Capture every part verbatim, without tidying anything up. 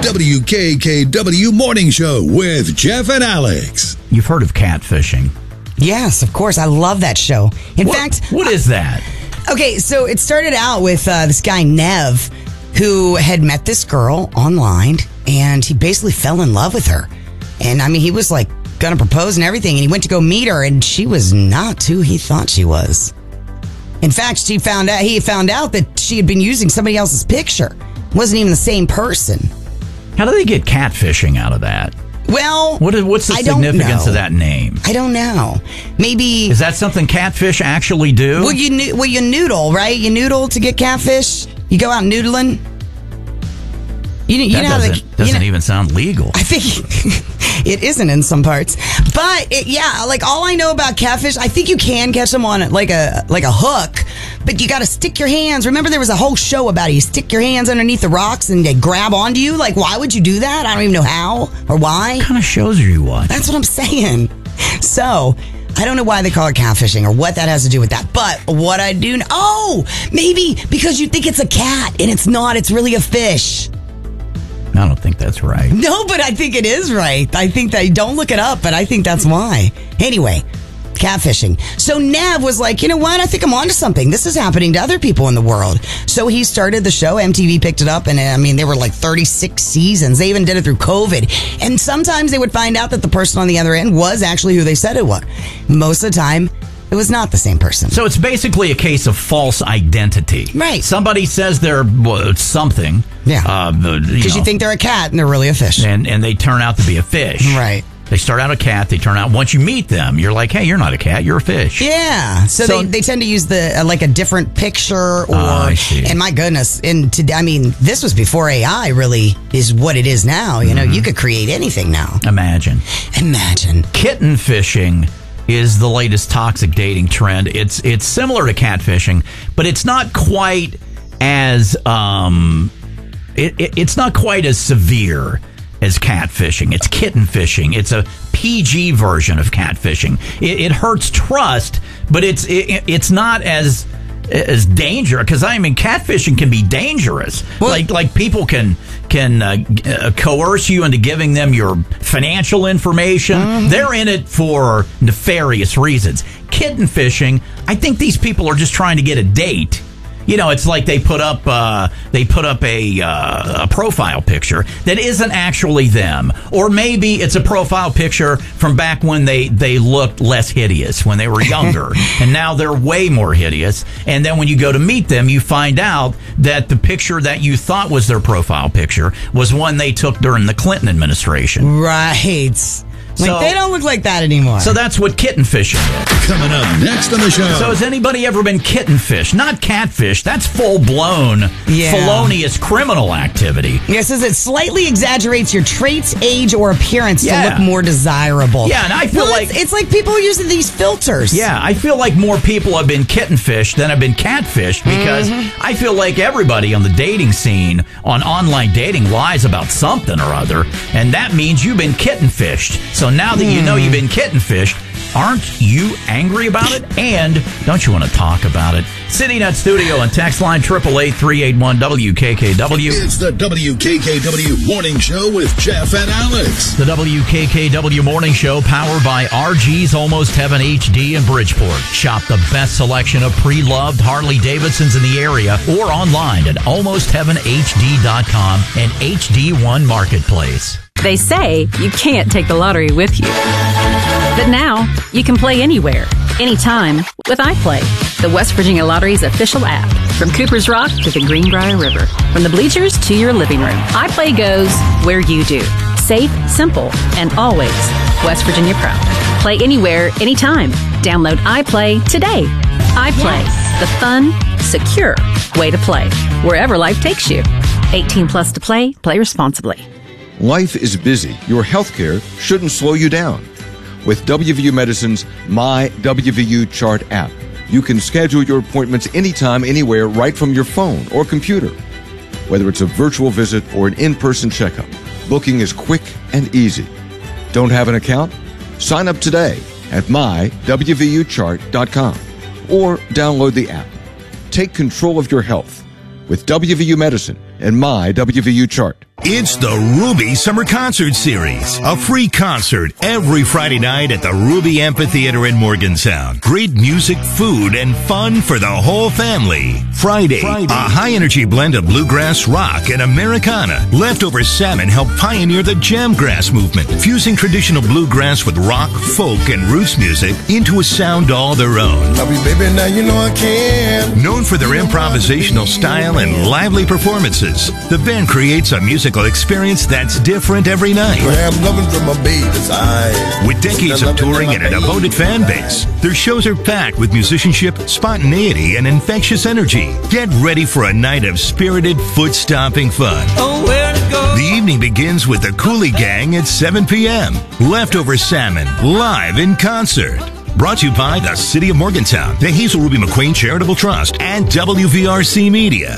W K K W Morning Show with Jeff and Alex. You've heard of catfishing. Yes, of course. I love that show. In what, fact... What is that? Okay, so it started out with uh, this guy, Nev, who had met this girl online, and he basically fell in love with her. And, I mean, he was, like, going to propose and everything, and he went to go meet her, and she was not who he thought she was. In fact, she found out he found out that she had been using somebody else's picture. Wasn't even the same person. How do they get catfishing out of that? Well, what is, what's the I significance of that name? I don't know. Maybe is that something catfish actually do? Well, you well you noodle, right? You noodle to get catfish. You go out noodling. You, you that know doesn't, the, doesn't you know, even sound legal. I think it isn't in some parts, but it, yeah, like all I know about catfish, I think you can catch them on like a like a hook, but you got to stick your hands. Remember, there was a whole show about it. You stick your hands underneath the rocks and they grab onto you. Like, why would you do that? I don't even know how or why. What kind of shows are you watching? That's what I'm saying. So, I don't know why they call it catfishing or what that has to do with that. But what I do know, oh, maybe because you think it's a cat and it's not. It's really a fish. I don't think that's right. No, but I think it is right. I think that, don't look it up, but I think that's why. Anyway, catfishing. So Nev was like, you know what? I think I'm onto something. This is happening to other people in the world. So he started the show. M T V picked it up, and I mean, there were like thirty-six seasons. They even did it through COVID. And sometimes they would find out that the person on the other end was actually who they said it was. Most of the time, it was not the same person. So it's basically a case of false identity. Right. Somebody says they're well, something. Yeah. Because uh, you, you think they're a cat and they're really a fish. And and they turn out to be a fish. Right. They start out a cat. They turn out, once you meet them, you're like, hey, you're not a cat. You're a fish. Yeah. So, so they, they tend to use the uh, like a different picture or, oh, I see. And my goodness. And to, I mean, this was before A I really is what it is now. You know, mm-hmm. You could create anything now. Imagine. Imagine. Kitten fishing is the latest toxic dating trend. It's it's similar to catfishing, but it's not quite as um, it, it it's not quite as severe as catfishing. It's kitten fishing. It's a P G version of catfishing. It, it hurts trust, but it's it, it's not as as dangerous, because I mean, catfishing can be dangerous. Well, like like people can can uh, uh, coerce you into giving them your financial information. Mm-hmm. They're in it for nefarious reasons. Kitten fishing, I think these people are just trying to get a date. You know, it's like they put up uh, they put up a uh, a profile picture that isn't actually them, or maybe it's a profile picture from back when they, they looked less hideous when they were younger, and now they're way more hideous. And then when you go to meet them, you find out that the picture that you thought was their profile picture was one they took during the Clinton administration. Right. Like, so, they don't look like that anymore. So that's what kitten fishing is. Coming up next on the show. So has anybody ever been kitten fished? Not catfish. That's full-blown, yeah. felonious criminal activity. Yeah, it says it slightly exaggerates your traits, age, or appearance yeah. to look more desirable. Yeah, and I feel well, like... It's, it's like people using these filters. Yeah, I feel like more people have been kitten fished than have been catfished, because mm-hmm. I feel like everybody on the dating scene, on online dating, lies about something or other, and that means you've been kitten fished. So now that you know you've been kitten fished, aren't you angry about it? And don't you want to talk about it? CityNet Studio and text line eight eight eight, three eight one, W K K W. It's the W K K W Morning Show with Jeff and Alex. The W K K W Morning Show, powered by R G's Almost Heaven H D in Bridgeport. Shop the best selection of pre-loved Harley-Davidsons in the area, or online at almost heaven H D dot com and H D one Marketplace. They say you can't take the lottery with you. But now, you can play anywhere, anytime, with iPlay, the West Virginia Lottery's official app. From Cooper's Rock to the Greenbrier River, from the bleachers to your living room, iPlay goes where you do. Safe, simple, and always West Virginia proud. Play anywhere, anytime. Download iPlay today. iPlay, yes. The fun, secure way to play, wherever life takes you. eighteen plus to play, play responsibly. Life is busy. Your healthcare shouldn't slow you down. With W V U Medicine's My W V U Chart app, you can schedule your appointments anytime, anywhere, right from your phone or computer. Whether it's a virtual visit or an in-person checkup, booking is quick and easy. Don't have an account? Sign up today at my W V U chart dot com or download the app. Take control of your health with W V U Medicine and My W V U Chart. It's the Ruby Summer Concert Series, a free concert every Friday night at the Ruby Amphitheater in Morgantown. Great music, food, and fun for the whole family. Friday, Friday. A high-energy blend of bluegrass, rock, and Americana. Leftover Salmon helped pioneer the jamgrass movement, fusing traditional bluegrass with rock, folk, and roots music into a sound all their own. Love you, baby, now you know I can. Known for their improvisational style and lively performances, the band creates a music experience that's different every night. I'm loving from my baby's eyes. With decades of touring and a devoted fan base, their shows are packed with musicianship, spontaneity, and infectious energy. Get ready for a night of spirited, foot-stomping fun. Oh, where to go? The evening begins with the Cooley Gang at seven p.m. Leftover Salmon, live in concert. Brought to you by the City of Morgantown, the Hazel Ruby McQueen Charitable Trust, and W V R C Media.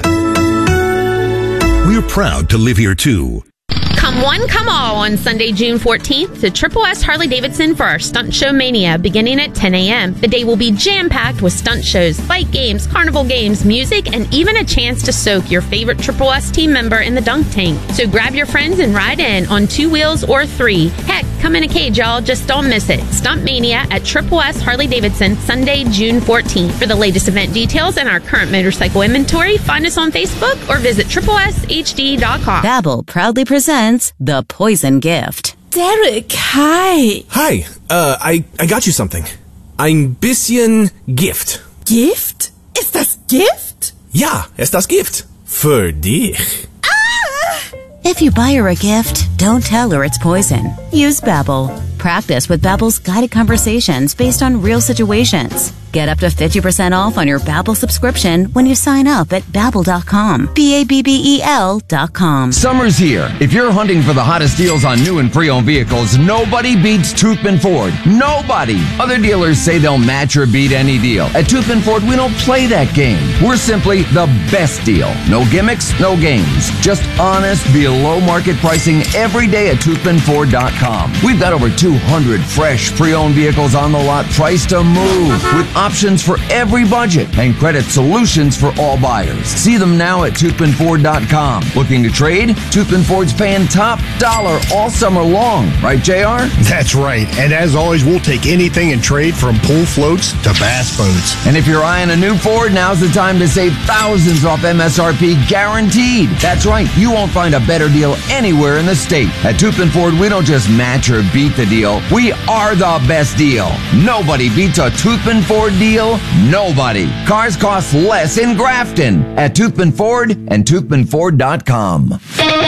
We're proud to live here, too. Come one, come all on Sunday, June fourteenth to Triple S Harley-Davidson for our Stunt Show Mania beginning at ten a.m. The day will be jam-packed with stunt shows, bike games, carnival games, music, and even a chance to soak your favorite Triple S team member in the dunk tank. So grab your friends and ride in on two wheels or three. Heck, come in a cage, y'all. Just don't miss it. Stunt Mania at Triple S Harley-Davidson, Sunday, June fourteenth. For the latest event details and our current motorcycle inventory, find us on Facebook or visit triple s h d dot com. Babbel proudly presents The Poison Gift. Derek, hi. Hi, uh, I, I got you something. Ein bisschen Gift. Gift? Ist das Gift? Ja, ist das Gift. Für dich. Ah! If you buy her a gift, don't tell her it's poison. Use Babbel. Practice with Babbel's guided conversations based on real situations. Get up to fifty percent off on your Babbel subscription when you sign up at babbel dot com. B A B B E L dot com. Summer's here. If you're hunting for the hottest deals on new and pre-owned vehicles, nobody beats Toothman Ford. Nobody. Other dealers say they'll match or beat any deal. At Toothman Ford, we don't play that game. We're simply the best deal. No gimmicks, no games. Just honest, below market pricing every day at toothman ford dot com. We've got over two hundred fresh pre-owned vehicles on the lot priced to move with options for every budget and credit solutions for all buyers. See them now at toothman ford dot com. Looking to trade? Toothman Ford's paying top dollar all summer long. Right, J R? That's right. And as always, we'll take anything in trade from pool floats to bass boats. And if you're eyeing a new Ford, now's the time to save thousands off M S R P guaranteed. That's right. You won't find a better deal anywhere in the state. At Toothman Ford, we don't just match or beat the deal. We are the best deal. Nobody beats a Toothman Ford deal. Nobody. Cars cost less in Grafton at Toothman Ford and toothman ford dot com.